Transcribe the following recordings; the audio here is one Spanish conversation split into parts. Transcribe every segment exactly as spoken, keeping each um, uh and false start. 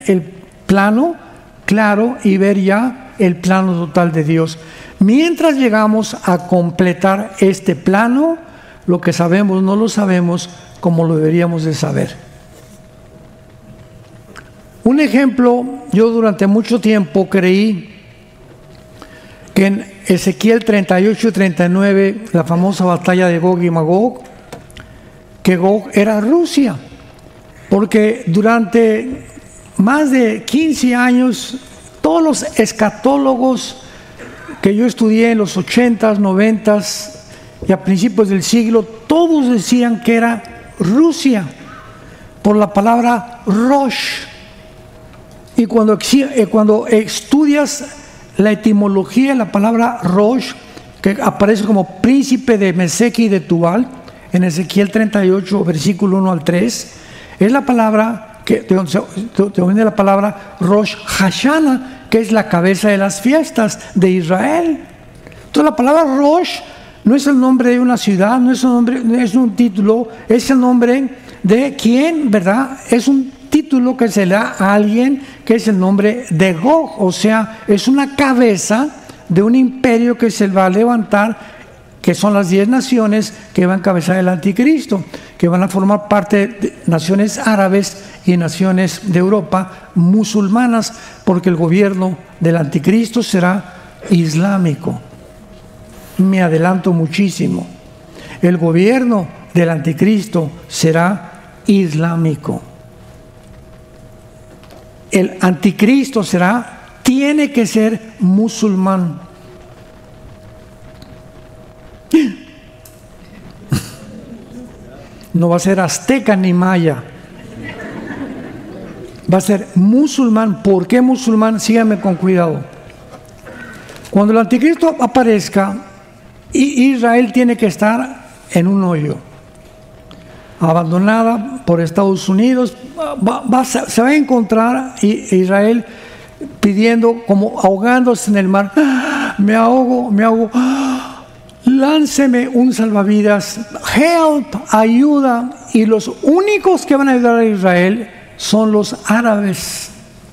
el plano claro y ver ya el plano total de Dios. Mientras llegamos a completar este plano, lo que sabemos no lo sabemos como lo deberíamos de saber. Un ejemplo, yo durante mucho tiempo creí que en Ezequiel treinta y ocho y treinta y nueve, la famosa batalla de Gog y Magog, que Gog era Rusia, porque durante más de quince años todos los escatólogos que yo estudié en los ochentas, noventas y a principios del siglo, todos decían que era Rusia, por la palabra Rosh. Y cuando, cuando estudias la etimología de la palabra Rosh, que aparece como príncipe de Mesec y de Tubal, en Ezequiel treinta y ocho, versículo uno al tres, es la palabra, que, de donde viene la palabra Rosh Hashanah, que es la cabeza de las fiestas de Israel. Entonces la palabra Rosh no es el nombre de una ciudad, no es un nombre, no es un título, es el nombre de quién, ¿verdad? Es un título que se le da a alguien que es el nombre de Gog, o sea, es una cabeza de un imperio que se va a levantar, que son las diez naciones que van a encabezar el anticristo, que van a formar parte de naciones árabes y naciones de Europa musulmanas, porque el gobierno del anticristo será islámico. Me adelanto muchísimo. El gobierno del anticristo será islámico. El anticristo será, tiene que ser musulmán. No va a ser azteca ni maya. Va a ser musulmán. ¿Por qué musulmán? Síganme con cuidado. Cuando el anticristo aparezca, Israel tiene que estar en un hoyo, abandonada por Estados Unidos. Va, va, se va a encontrar Israel pidiendo, como ahogándose en el mar. ¡Ah! Me ahogo, me ahogo. ¡Ah! Lánceme un salvavidas. Help, ayuda. Y los únicos que van a ayudar a Israel son los árabes.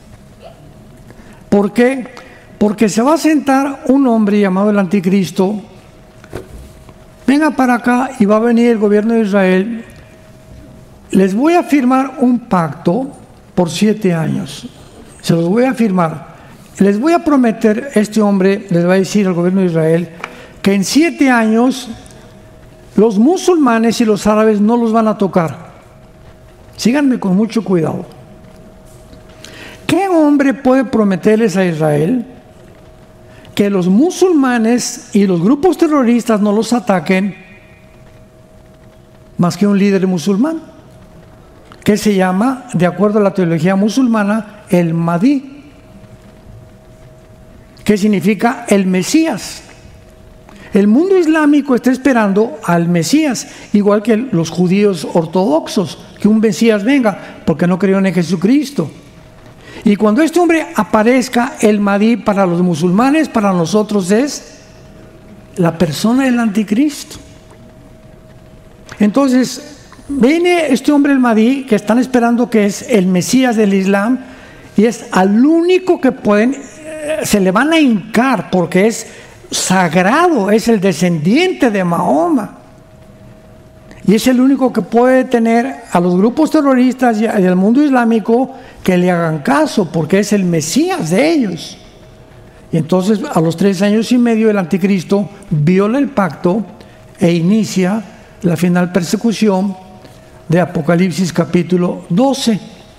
¿Por qué? Porque se va a sentar un hombre llamado el anticristo. Venga para acá y va a venir el gobierno de Israel. Les voy a firmar un pacto por siete años. Se los voy a firmar. Les voy a prometer, este hombre les va a decir al gobierno de Israel, que en siete años los musulmanes y los árabes no los van a tocar. Síganme con mucho cuidado. ¿Qué hombre puede prometerles a Israel que los musulmanes y los grupos terroristas no los ataquen más que un líder musulmán, que se llama, de acuerdo a la teología musulmana, el Mahdi, que significa el Mesías? El mundo islámico está esperando al Mesías, igual que los judíos ortodoxos, que un Mesías venga, porque no creyeron en Jesucristo. Y cuando este hombre aparezca, el Mahdi para los musulmanes, para nosotros es la persona del anticristo. Entonces, viene este hombre el Mahdi, que están esperando, que es el Mesías del Islam, y es al único que pueden, se le van a hincar, porque es sagrado, es el descendiente de Mahoma. Y es el único que puede tener a los grupos terroristas y al mundo islámico que le hagan caso, porque es el Mesías de ellos. Y entonces, a los tres años y medio, el anticristo viola el pacto e inicia la final persecución de Apocalipsis capítulo doce.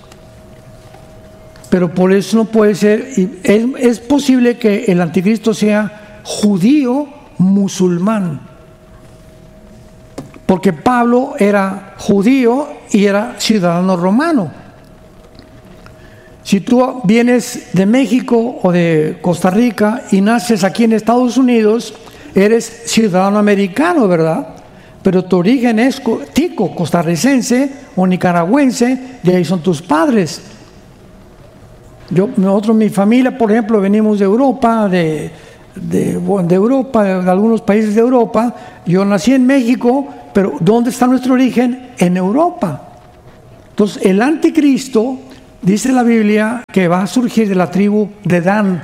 Pero por eso no puede ser, es, es posible que el anticristo sea judío musulmán, porque Pablo era judío y era ciudadano romano. Si tú vienes de México o de Costa Rica y naces aquí en Estados Unidos, eres ciudadano americano, ¿verdad? Pero tu origen es tico, costarricense o nicaragüense, de ahí son tus padres. Yo, nosotros, mi familia, por ejemplo, venimos de Europa, de, de, de Europa, de algunos países de Europa. Yo nací en México, pero ¿dónde está nuestro origen? En Europa. Entonces, el anticristo dice la Biblia que va a surgir de la tribu de Dan.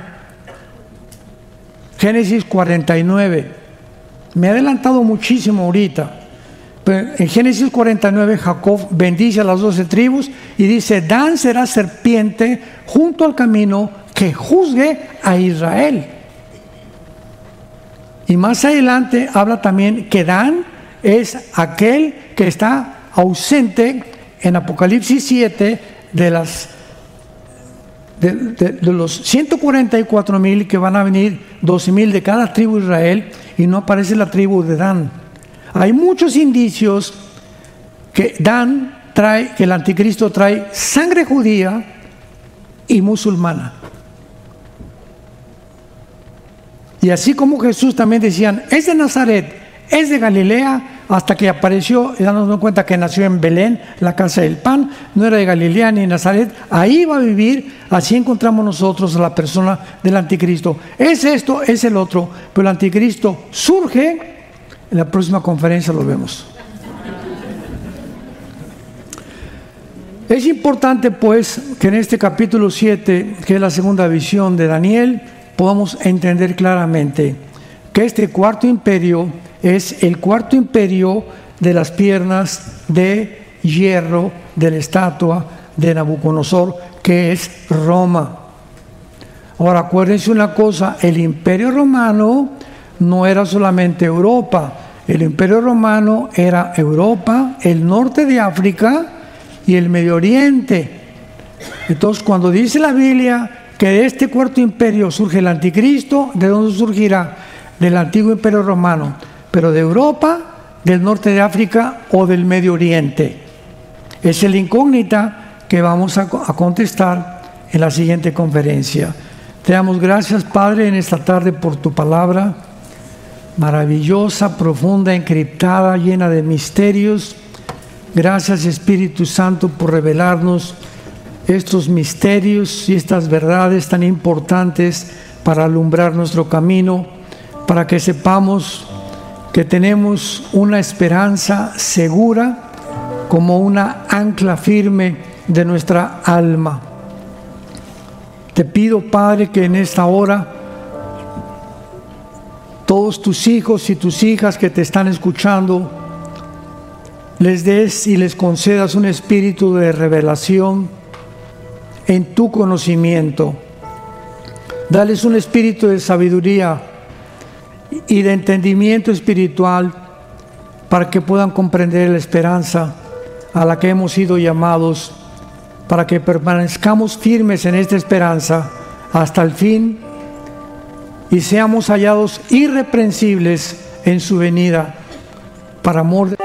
Génesis cuarenta y nueve. Me he adelantado muchísimo ahorita. Pero en Génesis cuarenta y nueve Jacob bendice a las doce tribus y dice: Dan será serpiente junto al camino que juzgue a Israel. Y más adelante habla también que Dan es aquel que está ausente en Apocalipsis siete de las de, de, de los ciento cuarenta y cuatro mil que van a venir, doce mil de cada tribu de Israel, y no aparece la tribu de Dan. Hay muchos indicios que Dan trae, que el anticristo trae sangre judía y musulmana. Y así como Jesús también decían, es de Nazaret, es de Galilea, hasta que apareció y dándonos cuenta que nació en Belén, la casa del pan, no era de Galilea ni Nazaret, ahí va a vivir. Así encontramos nosotros a la persona del anticristo. Es esto, es el otro, pero el anticristo surge. En la próxima conferencia lo vemos. Es importante pues que en este capítulo siete, que es la segunda visión de Daniel, podamos entender claramente que este cuarto imperio es el cuarto imperio de las piernas de hierro de la estatua de Nabucodonosor, que es Roma. Ahora acuérdense una cosa, el imperio romano no era solamente Europa, el imperio romano era Europa, el norte de África y el Medio Oriente. Entonces cuando dice la Biblia que de este cuarto imperio surge el anticristo, ¿de dónde surgirá? Del antiguo imperio romano, pero de Europa, del norte de África o del Medio Oriente. Esa es la incógnita que vamos a, a contestar en la siguiente conferencia. Te damos gracias, Padre, en esta tarde por tu palabra, maravillosa, profunda, encriptada, llena de misterios. Gracias, Espíritu Santo, por revelarnos estos misterios y estas verdades tan importantes para alumbrar nuestro camino, para que sepamos que tenemos una esperanza segura como una ancla firme de nuestra alma. Te pido, Padre, que en esta hora todos tus hijos y tus hijas que te están escuchando, les des y les concedas un espíritu de revelación en tu conocimiento. Dales un espíritu de sabiduría y de entendimiento espiritual para que puedan comprender la esperanza a la que hemos sido llamados, para que permanezcamos firmes en esta esperanza hasta el fin y seamos hallados irreprensibles en su venida, para amor de